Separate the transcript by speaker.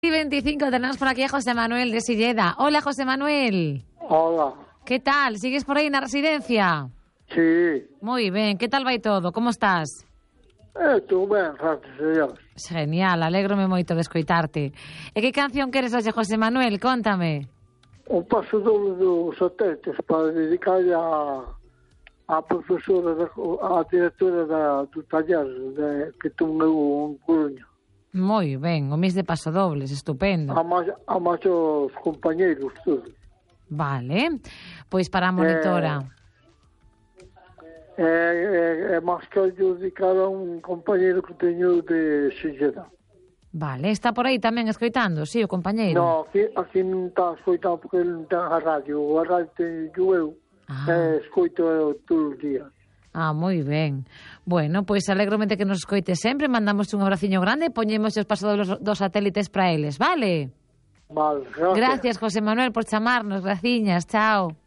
Speaker 1: Y 25 tenemos por aquí a José Manuel de Silleda. Hola, José Manuel.
Speaker 2: Hola.
Speaker 1: ¿Qué tal? ¿Sigues por aí na residencia?
Speaker 2: Sí.
Speaker 1: Moi ben, que tal vai todo? Como estás?
Speaker 2: Estou ben, gracias a Dios.
Speaker 1: Genial, alégrome moito de escoitarte. E que canción queres hoxe, José Manuel? Contame.
Speaker 2: Un paso doble dos satélites para dedicar a profesora, a directora do taller que tomou en Coruña.
Speaker 1: Moi ben, o mes de pasodobles, estupendo.
Speaker 2: A máis os compañeiros, todos.
Speaker 1: Vale, pois para a monitora.
Speaker 2: É máis que eu dedicar a un compañeiro que teño de Silleda.
Speaker 1: Vale, está por aí tamén escoitando, sí, o compañeiro?
Speaker 2: No, aquí non está escoitando porque ele non ten a radio. A radio teño eu, escoito todos os días.
Speaker 1: Ah, moi ben. Bueno, pois alégrome de que nos escoite sempre, mandamos un abraciño grande e poñemos os pasos dos satélites para eles, vale?
Speaker 2: Vale, gracias.
Speaker 1: Gracias, José Manuel, por chamarnos, graciñas, chao.